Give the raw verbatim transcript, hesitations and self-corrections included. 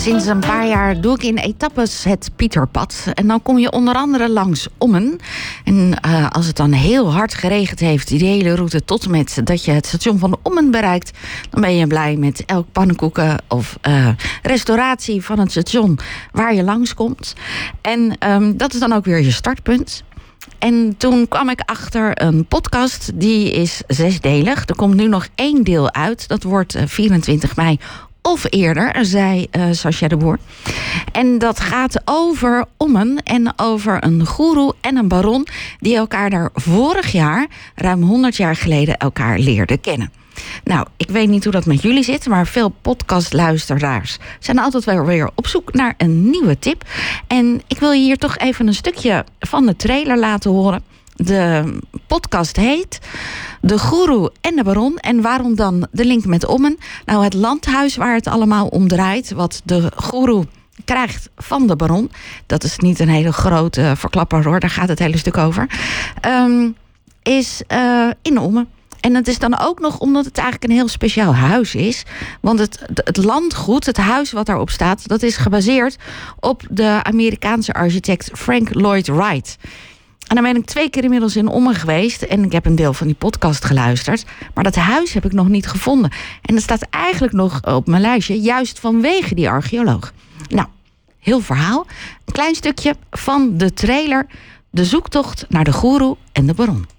Sinds een paar jaar doe ik in etappes het Pieterpad. En dan kom je onder andere langs Ommen. En uh, als het dan heel hard geregend heeft, die hele route tot en met dat je het station van Ommen bereikt, dan ben je blij met elk pannenkoeken of uh, restauratie van het station waar je langskomt. En um, dat is dan ook weer je startpunt. En toen kwam ik achter een podcast, die is zesdelig. Er komt nu nog één deel uit, dat wordt uh, vierentwintig mei of eerder, zei uh, Sascha de Boer. En dat gaat over Ommen en over een goeroe en een baron die elkaar daar vorig jaar, ruim honderd jaar geleden, elkaar leerden kennen. Nou, ik weet niet hoe dat met jullie zit, maar veel podcastluisteraars zijn altijd wel weer op zoek naar een nieuwe tip. En ik wil je hier toch even een stukje van de trailer laten horen. De podcast heet De Goeroe en de Baron. En waarom dan de link met Ommen? Nou, het landhuis waar het allemaal om draait, wat de goeroe krijgt van de baron. Dat is niet een hele grote verklapper hoor, daar gaat het hele stuk over. Um, is uh, in Ommen. En het is dan ook nog omdat het eigenlijk een heel speciaal huis is. Want het, het landgoed, het huis wat daarop staat, dat is gebaseerd op de Amerikaanse architect Frank Lloyd Wright. En dan ben ik twee keer inmiddels in Ommen geweest en ik heb een deel van die podcast geluisterd. Maar dat huis heb ik nog niet gevonden. En dat staat eigenlijk nog op mijn lijstje, juist vanwege die archeoloog. Nou, heel verhaal. Een klein stukje van de trailer. De zoektocht naar de goeroe en de baron.